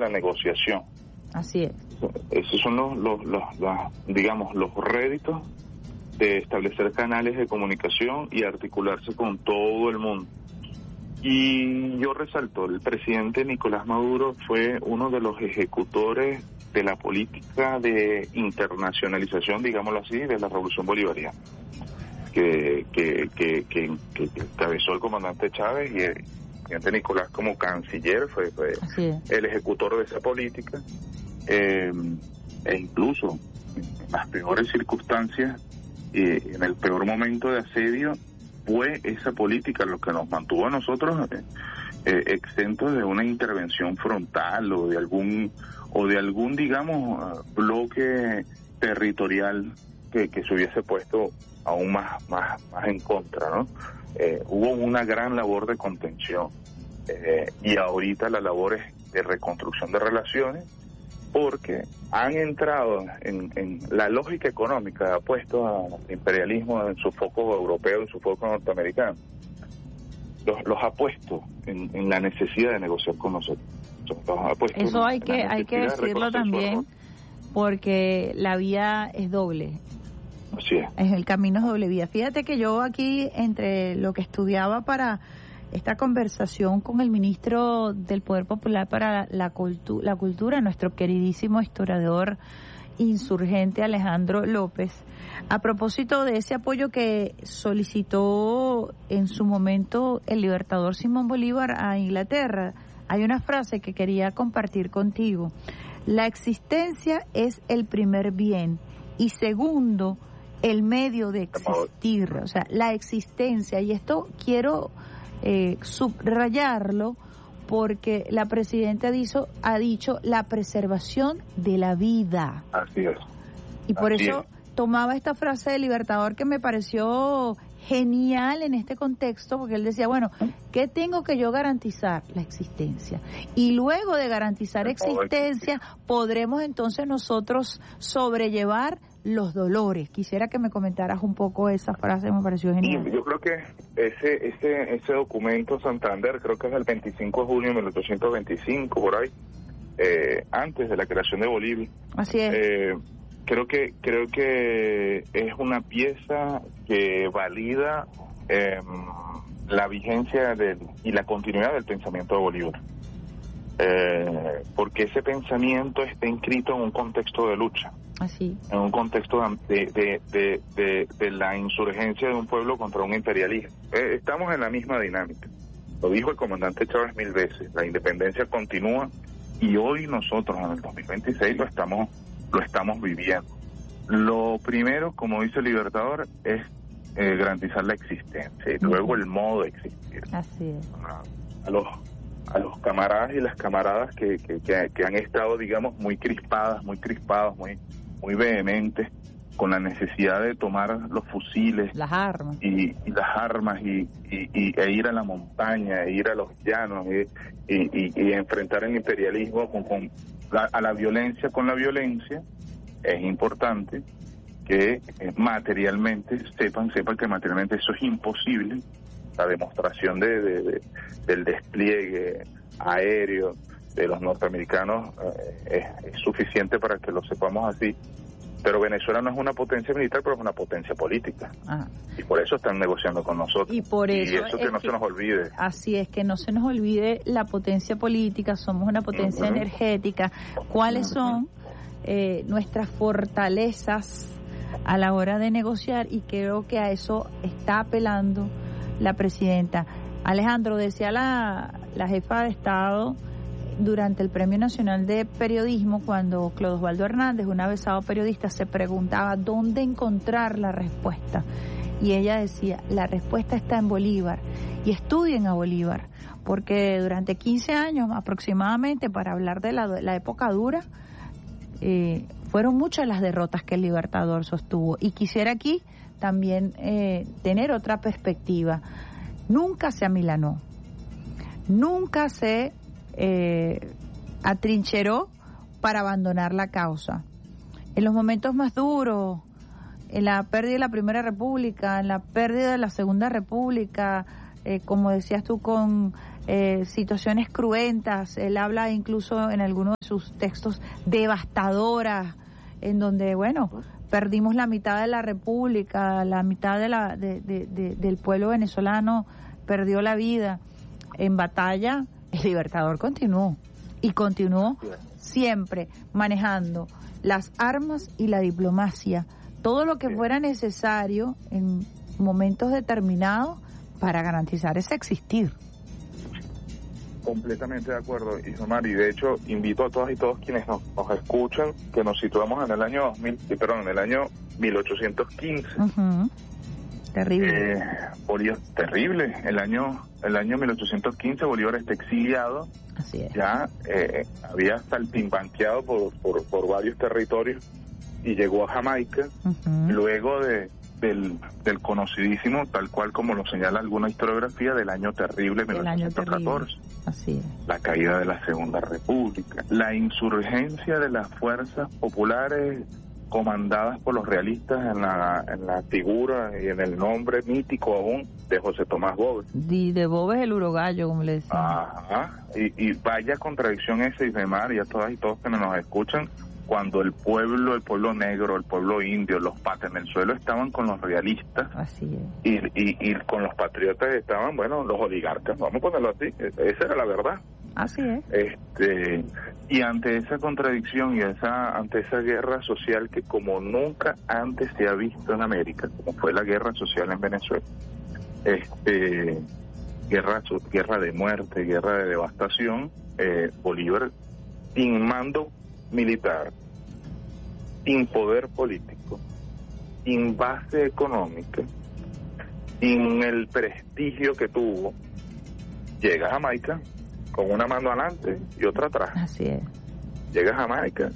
la negociación. Así es. Esos son los réditos de establecer canales de comunicación y articularse con todo el mundo. Y yo resalto, el presidente Nicolás Maduro fue uno de los ejecutores de la política de internacionalización, digámoslo así, de la Revolución Bolivariana, que encabezó el comandante Chávez, y el presidente Nicolás como canciller fue el ejecutor de esa política, e incluso en las peores circunstancias, en el peor momento de asedio, fue esa política lo que nos mantuvo a nosotros exentos de una intervención frontal o de algún digamos bloque territorial que se hubiese puesto aún más en contra, ¿no? Hubo una gran labor de contención, y ahorita la labor es de reconstrucción de relaciones, porque han entrado en la lógica económica, ha puesto al imperialismo en su foco europeo, en su foco norteamericano, los ha puesto en la necesidad de negociar con nosotros. Eso hay que decirlo también, porque la vía es doble. Así es. El camino es doble vía. Fíjate que yo aquí, entre lo que estudiaba para esta conversación con el ministro del Poder Popular para la Cultura, nuestro queridísimo historiador insurgente Alejandro López, a propósito de ese apoyo que solicitó en su momento el libertador Simón Bolívar a Inglaterra, hay una frase que quería compartir contigo: la existencia es el primer bien y segundo, el medio de existir. O sea, la existencia, y esto quiero subrayarlo, porque la presidenta ha dicho la preservación de la vida. Así es. Y por eso tomaba esta frase del libertador, que me pareció genial en este contexto, porque él decía, bueno, ¿qué tengo que yo garantizar? La existencia. Y luego de garantizar existencia, podremos entonces nosotros sobrellevar los dolores. Quisiera que me comentaras un poco esa frase, me pareció genial. Yo creo que ese documento Santander, creo que es del 25 de junio de 1825, por ahí, antes de la creación de Bolivia. Así es. Creo que es una pieza que valida la vigencia y la continuidad del pensamiento de Bolívar, porque ese pensamiento está inscrito en un contexto de lucha, así, en un contexto de la insurgencia de un pueblo contra un imperialismo. Estamos en la misma dinámica, lo dijo el comandante Chávez 1000 veces, la independencia continúa, y hoy nosotros en el 2026 lo estamos viviendo. Lo primero, como dice el Libertador, es garantizar la existencia, y luego el modo de existir. Así es. A los camaradas y las camaradas que han estado, digamos, muy crispados, muy vehementes, con la necesidad de tomar los fusiles, las armas y ir a la montaña, e ir a los llanos, y enfrentar el imperialismo a la violencia con la violencia. Es importante que materialmente sepan que materialmente eso es imposible. La demostración del despliegue aéreo de los norteamericanos es suficiente para que lo sepamos así. Pero Venezuela no es una potencia militar, pero es una potencia política. Y por eso están negociando con nosotros. Y por eso, que no se nos olvide. Así es, que no se nos olvide la potencia política. Somos una potencia energética. ¿Cuáles son nuestras fortalezas a la hora de negociar? Y creo que a eso está apelando la presidenta. Alejandro, decía la jefa de Estado durante el Premio Nacional de Periodismo, cuando Clodo Osvaldo Hernández, un avezado periodista, se preguntaba dónde encontrar la respuesta, y ella decía, la respuesta está en Bolívar, y estudien a Bolívar, porque durante 15 años aproximadamente, para hablar de la época dura, fueron muchas las derrotas que el Libertador sostuvo. Y quisiera aquí también tener otra perspectiva. Nunca se amilanó, nunca se atrincheró para abandonar la causa. En los momentos más duros, en la pérdida de la Primera República, en la pérdida de la Segunda República, como decías tú, con situaciones cruentas. Él habla incluso en algunos de sus textos devastadoras, en donde, bueno, perdimos la mitad de la república, la mitad del pueblo venezolano perdió la vida en batalla. El Libertador continuó y continuó siempre manejando las armas y la diplomacia, todo lo que fuera necesario en momentos determinados para garantizar ese existir. Completamente de acuerdo, Isomar, y de hecho invito a todas y todos quienes nos escuchan que nos situamos en el año 1815. Uh-huh. Terrible. Bolívar, terrible. El año 1815 Bolívar está exiliado. Así es. Ya había saltimbanqueado por varios territorios y llegó a Jamaica. Uh-huh. Luego del conocidísimo, tal cual como lo señala alguna historiografía, del año terrible 1814. Así es. La caída de la Segunda República, la insurgencia de las fuerzas populares comandadas por los realistas en la figura y en el nombre mítico aún de José Tomás Boves. De Boves el urogallo, como le decía. Ajá, y vaya contradicción esa, Ismar, y a todas y todos que nos escuchan, cuando el pueblo negro, el pueblo indio, los patas en el suelo estaban con los realistas. Así es. Y con los patriotas estaban, bueno, los oligarcas, vamos a ponerlo así, esa era la verdad. Así es. Y ante esa contradicción y ante esa guerra social que como nunca antes se ha visto en América, como fue la guerra social en Venezuela, guerra de muerte, guerra de devastación, Bolívar, sin mando militar, sin poder político, sin base económica, sin el prestigio que tuvo, llega a Jamaica con una mano adelante y otra atrás. Así es. Llega a Jamaica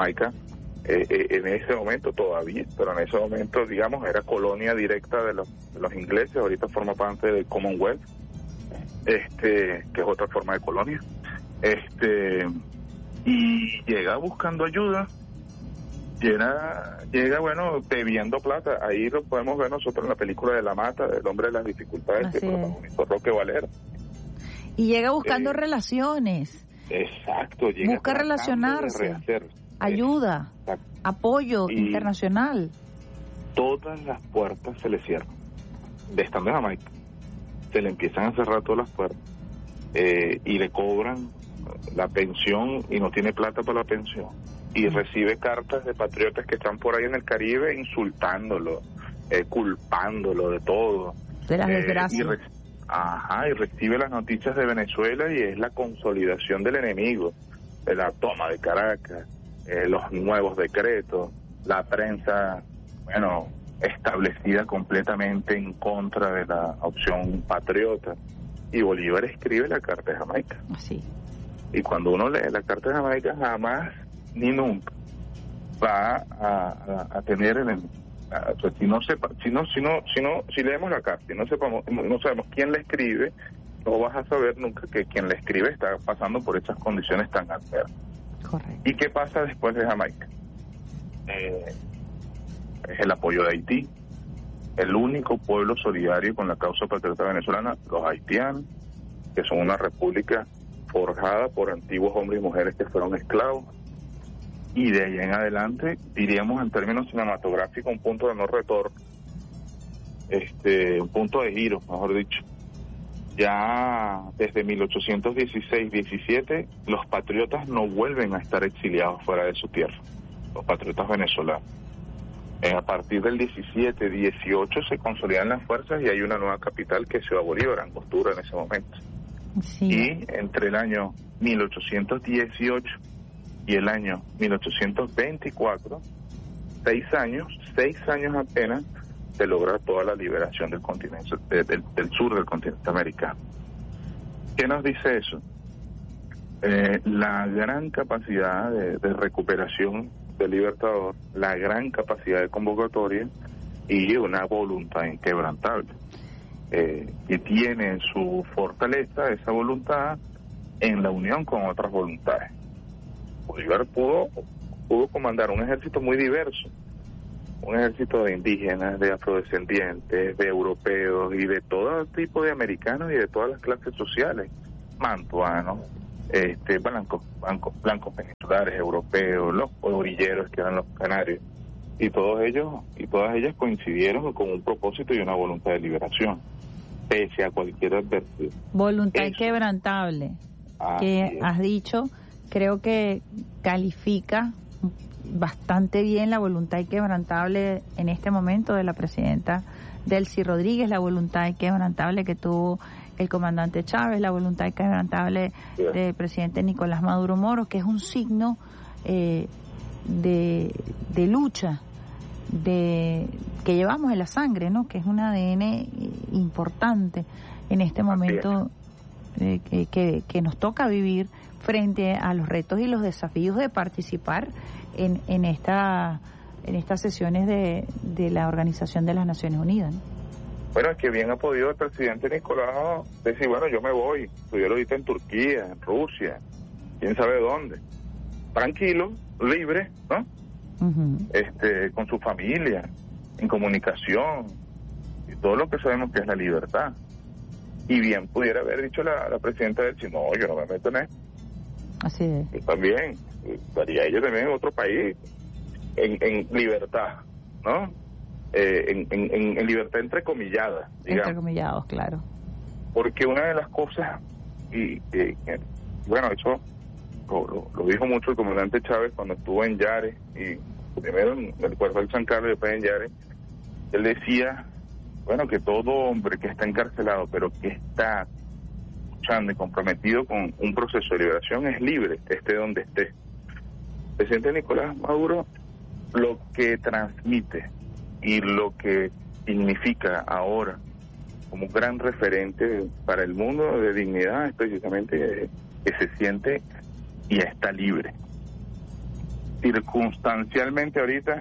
en ese momento todavía, pero en ese momento, digamos, era colonia directa de los ingleses, ahorita forma parte del Commonwealth, que es otra forma de colonia, y llega buscando ayuda, llega bueno, bebiendo plata. Ahí lo podemos ver nosotros en la película de La Mata, El hombre de las dificultades, que protagonizó Roque Valera. Y llega buscando relaciones. Exacto. Busca relacionarse, ayuda, apoyo internacional. Todas las puertas se le cierran. Estando en Jamaica, se le empiezan a cerrar todas las puertas y le cobran la pensión y no tiene plata para la pensión. Y recibe cartas de patriotas que están por ahí en el Caribe insultándolo, culpándolo de todo. De las desgracias. Y recibe las noticias de Venezuela y es la consolidación del enemigo, de la toma de Caracas, los nuevos decretos, la prensa, bueno, establecida completamente en contra de la opción patriota. Y Bolívar escribe la Carta de Jamaica. Sí. Y cuando uno lee la Carta de Jamaica, jamás ni nunca va a tener si leemos la carta y no sabemos quién la escribe, no vas a saber nunca que quien la escribe está pasando por esas condiciones tan adversas. Correcto. ¿Y qué pasa después de Jamaica? Es el apoyo de Haití, el único pueblo solidario con la causa patriota venezolana, los haitianos, que son una república forjada por antiguos hombres y mujeres que fueron esclavos. Y de ahí en adelante, diríamos en términos cinematográficos, un punto de no retorno, un punto de giro, mejor dicho. Ya desde 1816-17, los patriotas no vuelven a estar exiliados fuera de su tierra, los patriotas venezolanos. A partir del 17-18 se consolidan las fuerzas y hay una nueva capital que es Ciudad Bolívar, Angostura en ese momento. Sí. Y entre el año 1818 y el año 1824, 6 años apenas, se logra toda la liberación del continente, del sur del continente americano. ¿Qué nos dice eso? La gran capacidad de recuperación del Libertador, la gran capacidad de convocatoria y una voluntad inquebrantable. Que tiene su fortaleza, esa voluntad, en la unión con otras voluntades. Bolívar pudo comandar un ejército muy diverso, un ejército de indígenas, de afrodescendientes, de europeos y de todo tipo de americanos y de todas las clases sociales. mantuanos, blancos peninsulares, europeos, los orilleros que eran los canarios, y todos ellos y todas ellas coincidieron con un propósito y una voluntad de liberación, pese a cualquier adversidad. Voluntad inquebrantable, que has dicho, creo que califica bastante bien la voluntad inquebrantable en este momento de la presidenta Delcy Rodríguez, la voluntad inquebrantable que tuvo el comandante Chávez, la voluntad inquebrantable del presidente Nicolás Maduro Moro, que es un signo de lucha que llevamos en la sangre, ¿no? Que es un ADN importante en este momento que nos toca vivir frente a los retos y los desafíos de participar en estas sesiones de la Organización de las Naciones Unidas, ¿no? Bueno, es que bien ha podido el presidente Nicolás decir, bueno, yo me voy, estuviera ahorita en Turquía, en Rusia, quién sabe dónde, tranquilo, libre, ¿no? Con su familia, en comunicación, y todo lo que sabemos que es la libertad. Y bien pudiera haber dicho la presidenta Delcy, no, yo no me meto en esto. Así es. Yo también, estaría ella también en otro país, en libertad, ¿no? En libertad entrecomillada, digamos. Entrecomillados, claro. Porque una de las cosas, bueno, eso lo dijo mucho el comandante Chávez cuando estuvo en Yare, y primero en el cuartel San Carlos y después en Yare, él decía, bueno, que todo hombre que está encarcelado, pero que está luchando y comprometido con un proceso de liberación, es libre, esté donde esté. El presidente Nicolás Maduro lo que transmite y lo que significa ahora como gran referente para el mundo de dignidad es precisamente que se siente y está libre. Circunstancialmente ahorita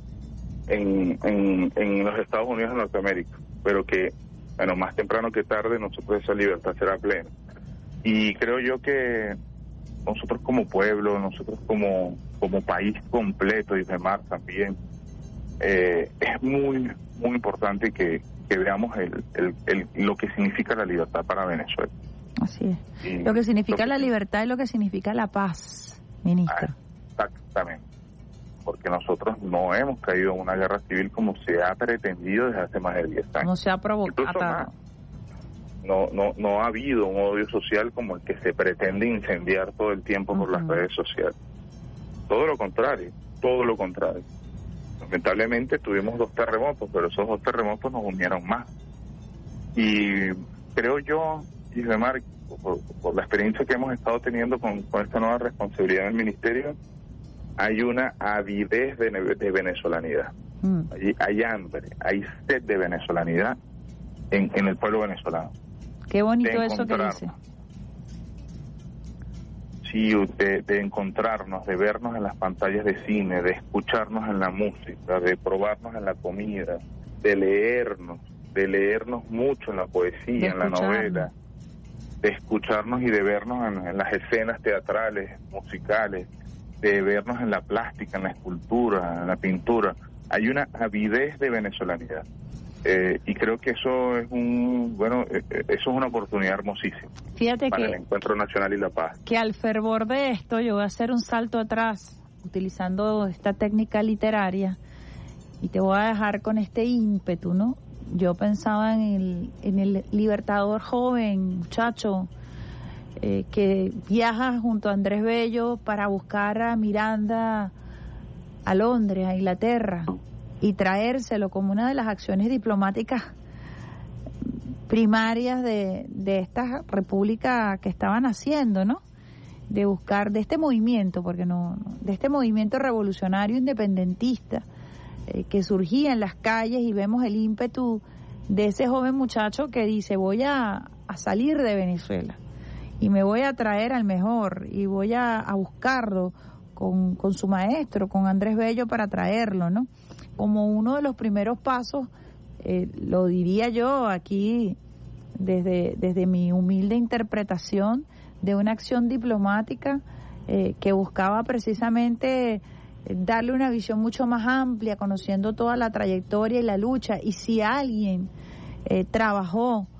en los Estados Unidos de Norteamérica, pero que, bueno, más temprano que tarde nosotros esa libertad será plena. Y creo yo que nosotros como pueblo, nosotros como país completo y demás también, es muy importante que veamos lo que significa la libertad para Venezuela. Así es. Y lo que significa la libertad y lo que significa la paz, ministro. Exactamente. Porque nosotros no hemos caído en una guerra civil como se ha pretendido desde hace más de 10 años. No se ha provocado. No ha habido un odio social como el que se pretende incendiar todo el tiempo por las redes sociales. Todo lo contrario. Lamentablemente tuvimos 2 terremotos, pero esos 2 terremotos nos unieron más. Y creo yo, Islemar, por la experiencia que hemos estado teniendo con esta nueva responsabilidad en el Ministerio, hay una avidez de venezolanidad. Hay hambre, hay sed de venezolanidad en el pueblo venezolano. Qué bonito eso que dice. Sí, de encontrarnos, de vernos en las pantallas de cine, de escucharnos en la música, de probarnos en la comida, de leernos mucho en la poesía, en la novela, de escucharnos y de vernos en las escenas teatrales, musicales, de vernos en la plástica, en la escultura, en la pintura. Hay una avidez de venezolanidad. Y creo que eso es eso es una oportunidad hermosísima. Fíjate para el encuentro nacional y la paz. Que al fervor de esto yo voy a hacer un salto atrás utilizando esta técnica literaria y te voy a dejar con este ímpetu, ¿no? Yo pensaba en el libertador joven, muchacho, que viaja junto a Andrés Bello para buscar a Miranda a Londres, a Inglaterra, y traérselo como una de las acciones diplomáticas primarias de esta república que estaban haciendo, ¿no? De buscar de este movimiento, de este movimiento revolucionario independentista que surgía en las calles, y vemos el ímpetu de ese joven muchacho que dice: voy a salir de Venezuela y me voy a traer al mejor y voy a buscarlo con su maestro, con Andrés Bello, para traerlo, ¿no? Como uno de los primeros pasos, lo diría yo aquí desde mi humilde interpretación, de una acción diplomática que buscaba precisamente darle una visión mucho más amplia, conociendo toda la trayectoria y la lucha. Y si alguien trabajó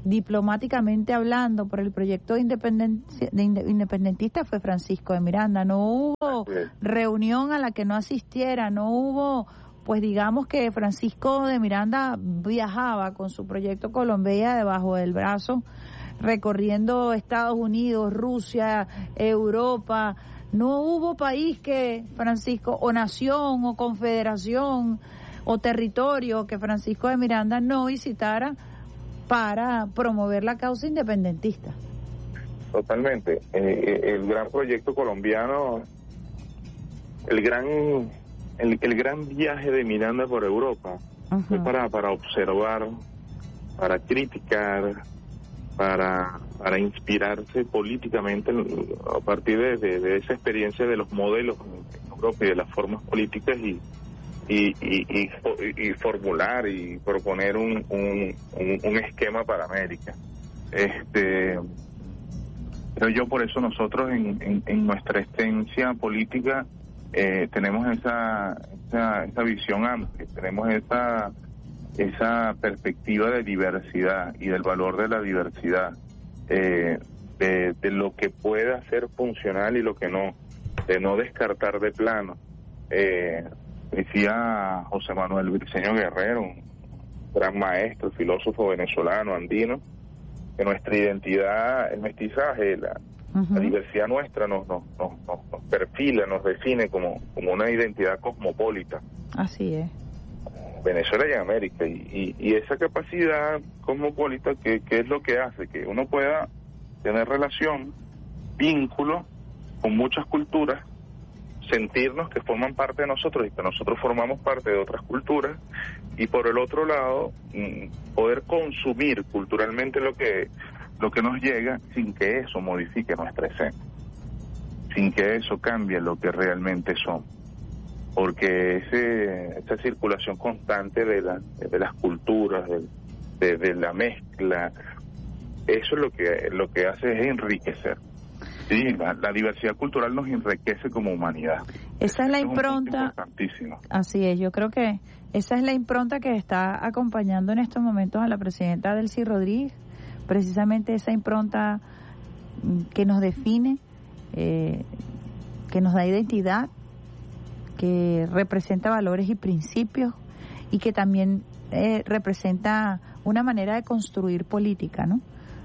diplomáticamente hablando, por el proyecto independentista fue Francisco de Miranda. No hubo reunión a la que no asistiera, no hubo, pues digamos que Francisco de Miranda viajaba con su proyecto Colombia debajo del brazo, recorriendo Estados Unidos, Rusia, Europa. No hubo país que Francisco, o nación, o confederación, o territorio que Francisco de Miranda no visitara para promover la causa independentista. Totalmente. El gran proyecto colombiano, el gran viaje de Miranda por Europa, fue para observar, para criticar, para inspirarse políticamente a partir de esa experiencia de los modelos en Europa y de las formas políticas y formular y proponer un esquema para América. Pero yo por eso nosotros en nuestra esencia política tenemos esa visión amplia, tenemos esa perspectiva de diversidad y del valor de la diversidad, de lo que pueda ser funcional y lo que no, de no descartar de plano. Decía José Manuel Briceño Guerrero, un gran maestro, filósofo venezolano, andino, que nuestra identidad, el mestizaje, la diversidad nuestra nos perfila, nos define como una identidad cosmopolita. Así es. Venezuela y América, y esa capacidad cosmopolita que es lo que hace que uno pueda tener relación, vínculo con muchas culturas, sentirnos que forman parte de nosotros y que nosotros formamos parte de otras culturas, y por el otro lado poder consumir culturalmente lo que nos llega sin que eso modifique nuestra esencia, sin que eso cambie lo que realmente somos, porque esa circulación constante de las culturas, de la mezcla, eso es lo que hace es enriquecer. Sí, la diversidad cultural nos enriquece como humanidad. Esa es la impronta. Importantísimo. Así es, yo creo que esa es la impronta que está acompañando en estos momentos a la presidenta Delcy Rodríguez, precisamente esa impronta que nos define, que nos da identidad, que representa valores y principios, y que también representa una manera de construir política, ¿no?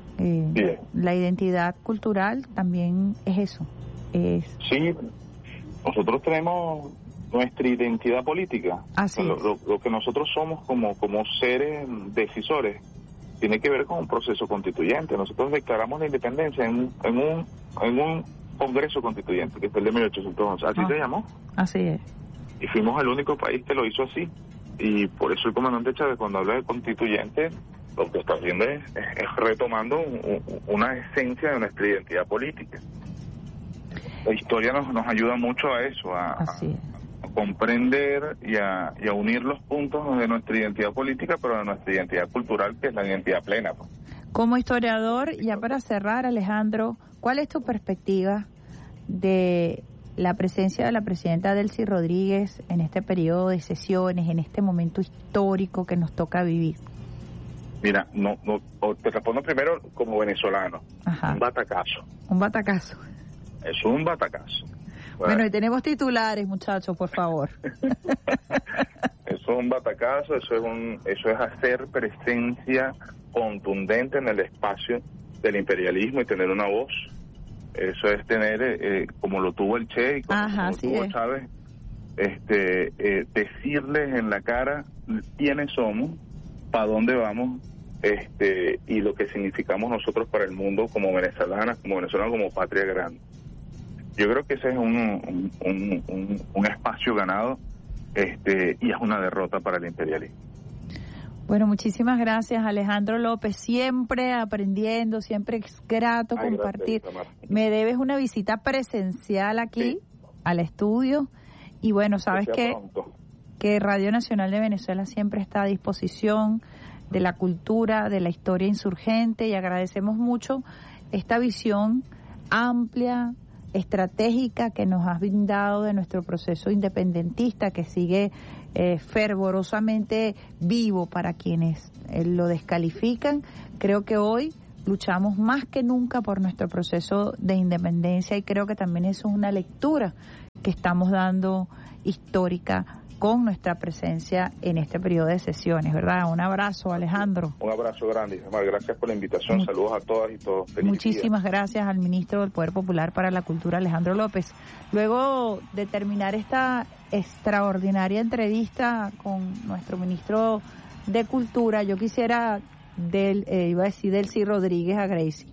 La identidad cultural también es eso. Sí, nosotros tenemos nuestra identidad política. Así es. Lo que nosotros somos como seres decisores tiene que ver con un proceso constituyente. Nosotros declaramos la independencia en un congreso constituyente, que fue el de 1811. Así se llamó. Así es. Y fuimos el único país que lo hizo así. Y por eso el comandante Chávez, cuando habla de constituyente, lo que está haciendo es retomando una esencia de nuestra identidad política. La historia nos ayuda mucho a eso, a comprender y a unir los puntos de nuestra identidad política, pero de nuestra identidad cultural, que es la identidad plena. Pues. Como historiador, ya para cerrar, Alejandro, ¿cuál es tu perspectiva de la presencia de la presidenta Delcy Rodríguez en este periodo de sesiones, en este momento histórico que nos toca vivir? Mira, te respondo primero como venezolano. Ajá. Un batacazo. Un batacazo. Es un batacazo. Bueno, y tenemos titulares, muchachos, por favor. Eso es un batacazo, eso es hacer presencia contundente en el espacio del imperialismo y tener una voz. Eso es tener, como lo tuvo el Che y como tuvo Chávez, decirles en la cara quiénes somos, para dónde vamos, y lo que significamos nosotros para el mundo como venezolanas, como patria grande. Yo creo que ese es un espacio ganado, y es una derrota para el imperialismo. Bueno, muchísimas gracias, Alejandro López, siempre aprendiendo, siempre es grato compartir. Gracias, me debes una visita presencial aquí al estudio, y bueno, sabes que Radio Nacional de Venezuela siempre está a disposición de la cultura, de la historia insurgente, y agradecemos mucho esta visión amplia, estratégica que nos has brindado de nuestro proceso independentista, que sigue fervorosamente vivo para quienes lo descalifican. Creo que hoy luchamos más que nunca por nuestro proceso de independencia, y creo que también eso es una lectura que estamos dando histórica con nuestra presencia en este periodo de sesiones, ¿verdad? Un abrazo, Alejandro. Un abrazo grande, Isamar. Gracias por la invitación. Saludos a todas y todos. Feliz Muchísimas día. Gracias al ministro del Poder Popular para la Cultura, Alejandro López. Luego de terminar esta extraordinaria entrevista con nuestro ministro de Cultura, yo quisiera iba a decir Delcy Rodríguez a Gracie.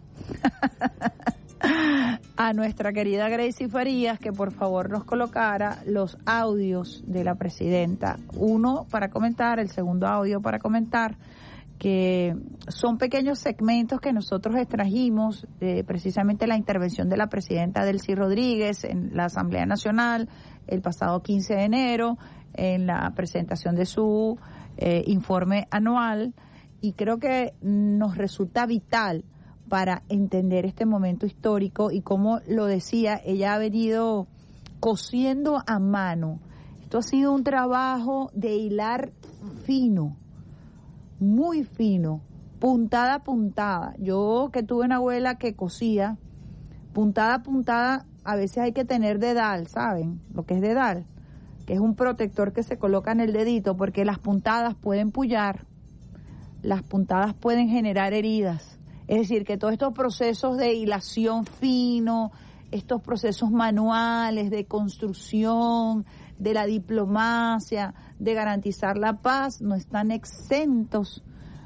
A nuestra querida Gracie Farías, que por favor nos colocara los audios de la presidenta. Uno para comentar, el segundo audio para comentar, que son pequeños segmentos que nosotros extrajimos precisamente la intervención de la presidenta Delcy Rodríguez en la Asamblea Nacional el pasado 15 de enero, en la presentación de su informe anual, y creo que nos resulta vital para entender este momento histórico y, como lo decía, ella ha venido cosiendo a mano. Esto ha sido un trabajo de hilar fino, muy fino, puntada a puntada. Yo, que tuve una abuela que cosía, puntada a puntada, a veces hay que tener dedal, ¿saben? Lo que es dedal, que es un protector que se coloca en el dedito, porque las puntadas pueden pullar, las puntadas pueden generar heridas. Es decir, que todos estos procesos de hilación fino, estos procesos manuales de construcción, de la diplomacia, de garantizar la paz, no están exentos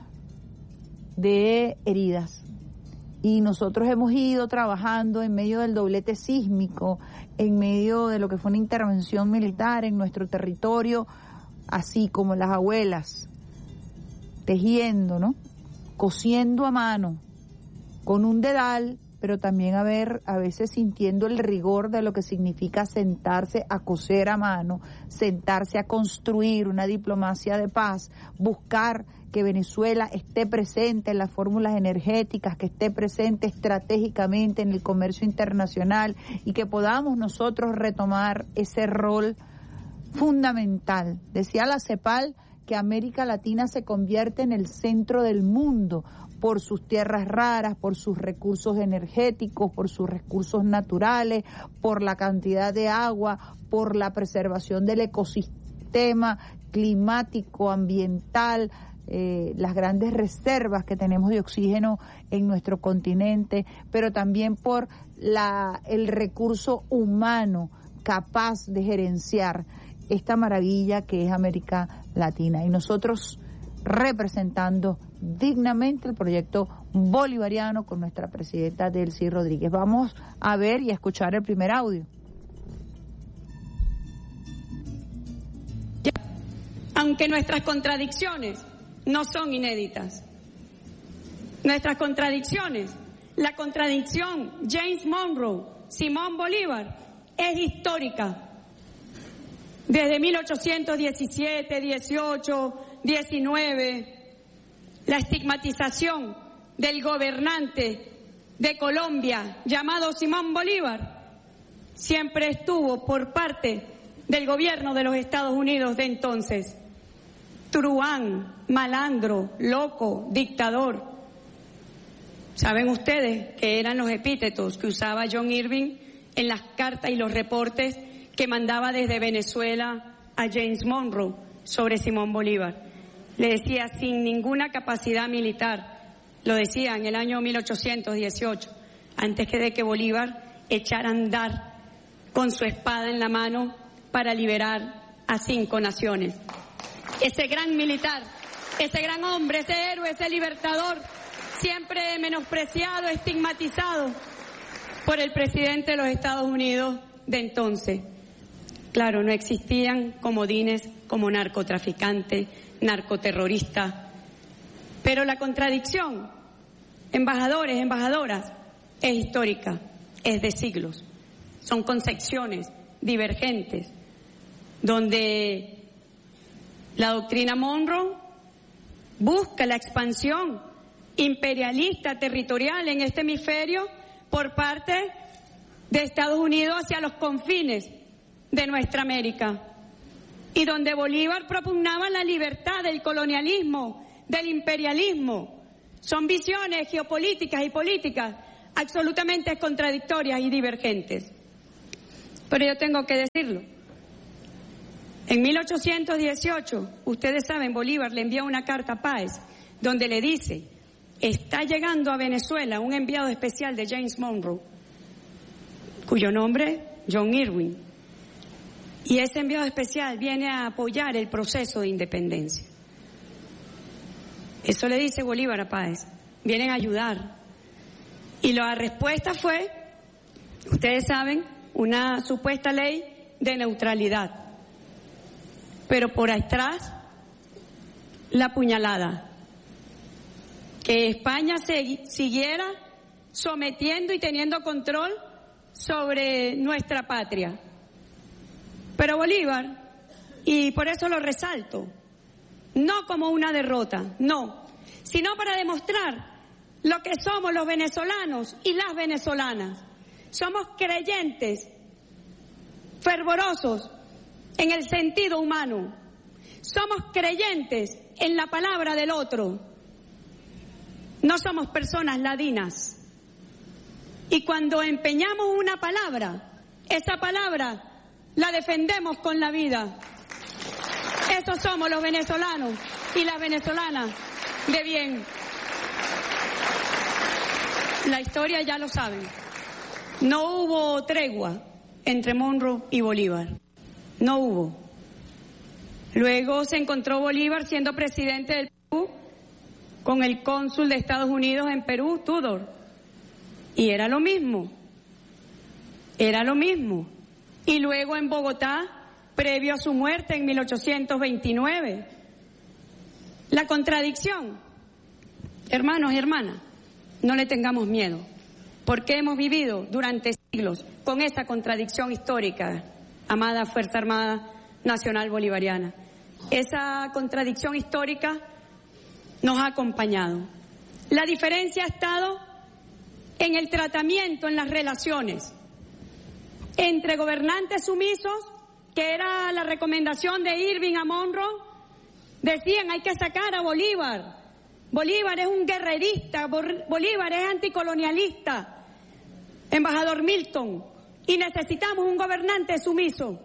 de heridas. Y nosotros hemos ido trabajando en medio del doblete sísmico, en medio de lo que fue una intervención militar en nuestro territorio, así como las abuelas, tejiendo, ¿no? Cosiendo a mano, con un dedal, pero también a veces sintiendo el rigor de lo que significa sentarse a coser a mano, sentarse a construir una diplomacia de paz, buscar que Venezuela esté presente en las fórmulas energéticas, que esté presente estratégicamente en el comercio internacional, y que podamos nosotros retomar ese rol fundamental. Decía la CEPAL que América Latina se convierte en el centro del mundo por sus tierras raras, por sus recursos energéticos, por sus recursos naturales, por la cantidad de agua, por la preservación del ecosistema climático, ambiental, las grandes reservas que tenemos de oxígeno en nuestro continente, pero también por el recurso humano capaz de gerenciar esta maravilla que es América Latina. Y nosotros representando dignamente el proyecto bolivariano con nuestra presidenta Delcy Rodríguez. Vamos a ver y a escuchar el primer audio. Aunque nuestras contradicciones no son inéditas. Nuestras contradicciones, la contradicción James Monroe, Simón Bolívar, es histórica. Desde 1817, 18, 19, la estigmatización del gobernante de Colombia llamado Simón Bolívar siempre estuvo por parte del gobierno de los Estados Unidos de entonces. Truán, malandro, loco, dictador. ¿Saben ustedes que eran los epítetos que usaba John Irving en las cartas y los reportes que mandaba desde Venezuela a James Monroe sobre Simón Bolívar? Le decía, sin ninguna capacidad militar, lo decía en el año 1818, antes de que Bolívar echara a andar con su espada en la mano para liberar a 5 naciones. Ese gran militar, ese gran hombre, ese héroe, ese libertador, siempre menospreciado, estigmatizado por el presidente de los Estados Unidos de entonces. Claro, no existían comodines como narcotraficante, narcoterrorista, pero la contradicción, embajadores, embajadoras, es histórica, es de siglos. Son concepciones divergentes, donde la doctrina Monroe busca la expansión imperialista territorial en este hemisferio por parte de Estados Unidos hacia los confines de nuestra América, y donde Bolívar propugnaba la libertad del colonialismo, del imperialismo. Son visiones geopolíticas y políticas absolutamente contradictorias y divergentes. Pero yo tengo que decirlo. En 1818, ustedes saben, Bolívar le envía una carta a Páez donde le dice: está llegando a Venezuela un enviado especial de James Monroe, cuyo nombre John Irwin, y ese enviado especial viene a apoyar el proceso de independencia. Eso le dice Bolívar a Páez, vienen a ayudar. Y la respuesta fue, ustedes saben, una supuesta ley de neutralidad. Pero por atrás, la puñalada. Que España siguiera sometiendo y teniendo control sobre nuestra patria. Pero Bolívar, y por eso lo resalto, no como una derrota, no, sino para demostrar lo que somos los venezolanos y las venezolanas. Somos creyentes, fervorosos en el sentido humano. Somos creyentes en la palabra del otro. No somos personas ladinas. Y cuando empeñamos una palabra, esa palabra la defendemos con la vida. Esos somos los venezolanos y las venezolanas de bien. La historia ya lo saben. No hubo tregua entre Monroe y Bolívar. No hubo. Luego se encontró Bolívar siendo presidente del Perú con el cónsul de Estados Unidos en Perú, Tudor. Y era lo mismo. Era lo mismo. Y luego en Bogotá, previo a su muerte en 1829. La contradicción. Hermanos y hermanas, no le tengamos miedo, porque hemos vivido durante siglos con esa contradicción histórica, amada Fuerza Armada Nacional Bolivariana. Esa contradicción histórica nos ha acompañado. La diferencia ha estado en el tratamiento, en las relaciones entre gobernantes sumisos, que era la recomendación de Irving a Monroe. Decían, hay que sacar a Bolívar. Bolívar es un guerrerista, Bolívar es anticolonialista, embajador Milton, y necesitamos un gobernante sumiso.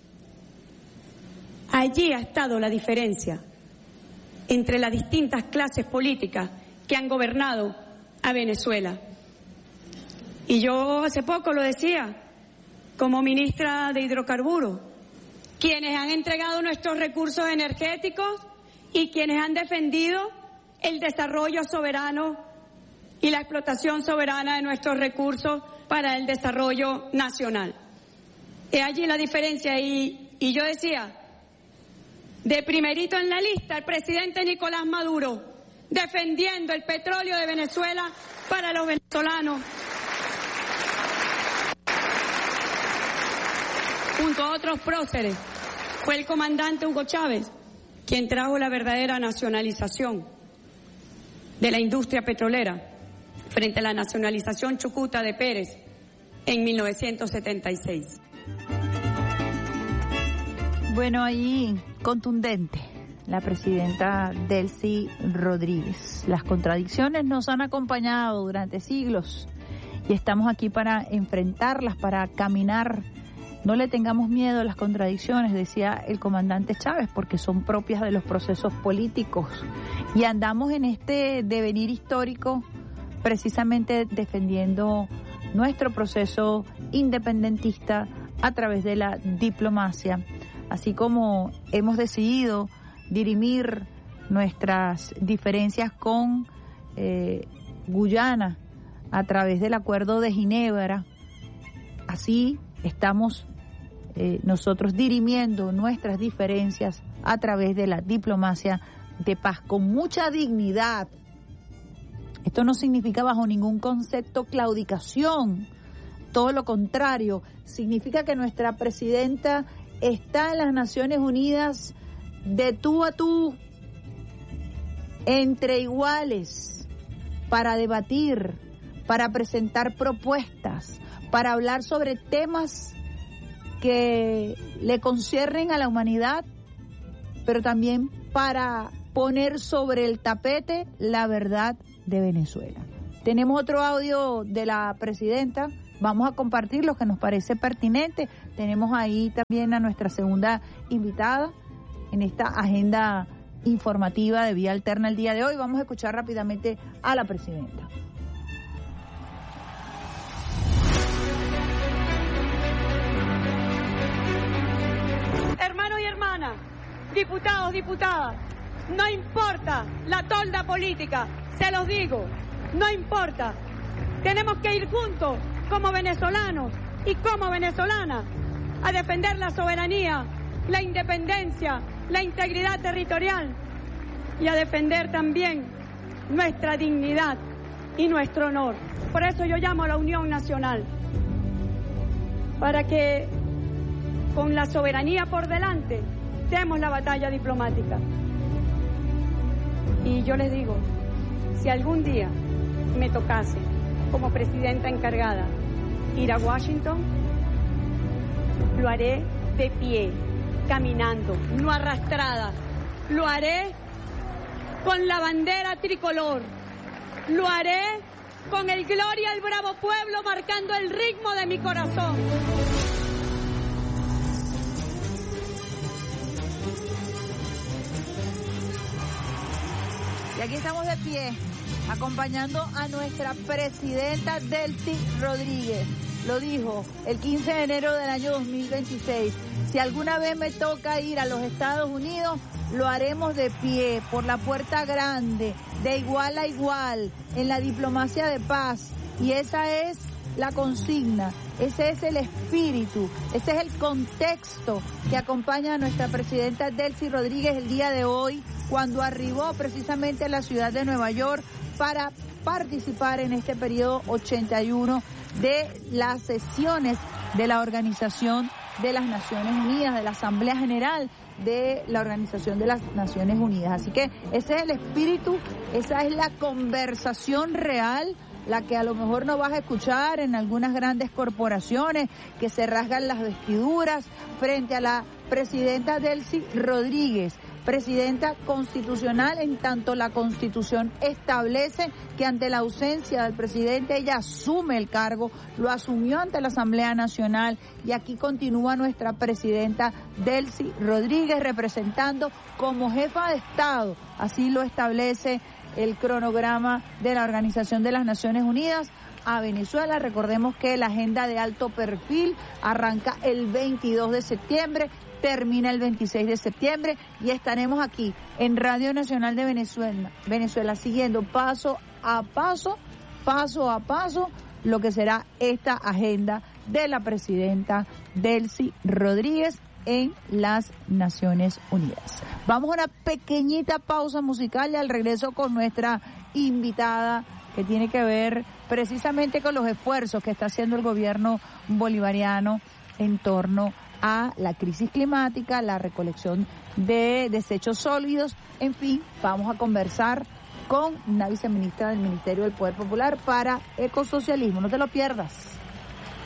Allí ha estado la diferencia entre las distintas clases políticas que han gobernado a Venezuela. Y yo hace poco lo decía, como ministra de Hidrocarburos, quienes han entregado nuestros recursos energéticos y quienes han defendido el desarrollo soberano y la explotación soberana de nuestros recursos para el desarrollo nacional. Es allí la diferencia. Y yo decía, de primerito en la lista, el presidente Nicolás Maduro, defendiendo el petróleo de Venezuela para los venezolanos. Junto a otros próceres, fue el comandante Hugo Chávez quien trajo la verdadera nacionalización de la industria petrolera frente a la nacionalización chucuta de Pérez en 1976. Bueno, ahí contundente la presidenta Delcy Rodríguez. Las contradicciones nos han acompañado durante siglos y estamos aquí para enfrentarlas, para caminar. No le tengamos miedo a las contradicciones, decía el comandante Chávez, porque son propias de los procesos políticos. Y andamos en este devenir histórico precisamente defendiendo nuestro proceso independentista a través de la diplomacia, así como hemos decidido dirimir nuestras diferencias con Guyana a través del Acuerdo de Ginebra. Así estamos nosotros dirimiendo nuestras diferencias a través de la diplomacia de paz con mucha dignidad. Esto no significa bajo ningún concepto claudicación, todo lo contrario, significa que nuestra presidenta está en las Naciones Unidas de tú a tú, entre iguales, para debatir, para presentar propuestas, para hablar sobre temas que le conciernen a la humanidad, pero también para poner sobre el tapete la verdad de Venezuela. Tenemos otro audio de la presidenta, vamos a compartir lo que nos parece pertinente. Tenemos ahí también a nuestra segunda invitada en esta agenda informativa de Vía Alterna el día de hoy. Vamos a escuchar rápidamente a la presidenta. Hermanos y hermanas, diputados, diputadas, no importa la tolda política, se los digo, no importa. Tenemos que ir juntos como venezolanos y como venezolanas a defender la soberanía, la independencia, la integridad territorial y a defender también nuestra dignidad y nuestro honor. Por eso yo llamo a la unión nacional, para que con la soberanía por delante demos la batalla diplomática. Y yo les digo, si algún día me tocase como presidenta encargada ir a Washington, lo haré de pie, caminando, no arrastrada. Lo haré con la bandera tricolor. Lo haré con el Gloria al Bravo Pueblo marcando el ritmo de mi corazón. Y aquí estamos de pie, acompañando a nuestra presidenta Delcy Rodríguez. Lo dijo el 15 de enero del año 2026. Si alguna vez me toca ir a los Estados Unidos, lo haremos de pie, por la puerta grande, de igual a igual, en la diplomacia de paz. Y esa es la consigna, ese es el espíritu, ese es el contexto que acompaña a nuestra presidenta Delcy Rodríguez el día de hoy, cuando arribó precisamente a la ciudad de Nueva York para participar en este periodo 81 de las sesiones de la Organización de las Naciones Unidas, de la Asamblea General de la Organización de las Naciones Unidas. Así que ese es el espíritu, esa es la conversación real, la que a lo mejor no vas a escuchar en algunas grandes corporaciones que se rasgan las vestiduras frente a la presidenta Delcy Rodríguez, presidenta constitucional, en tanto la Constitución establece que ante la ausencia del presidente ella asume el cargo, lo asumió ante la Asamblea Nacional y aquí continúa nuestra presidenta Delcy Rodríguez representando como jefa de Estado, así lo establece el cronograma de la Organización de las Naciones Unidas a Venezuela. Recordemos que la agenda de alto perfil arranca el 22 de septiembre, termina el 26 de septiembre y estaremos aquí en Radio Nacional de Venezuela siguiendo paso a paso lo que será esta agenda de la presidenta Delcy Rodríguez en las Naciones Unidas. Vamos a una pequeñita pausa musical y al regreso con nuestra invitada que tiene que ver precisamente con los esfuerzos que está haciendo el gobierno bolivariano en torno a la crisis climática, la recolección de desechos sólidos. En fin, vamos a conversar con una viceministra del Ministerio del Poder Popular para Ecosocialismo. No te lo pierdas.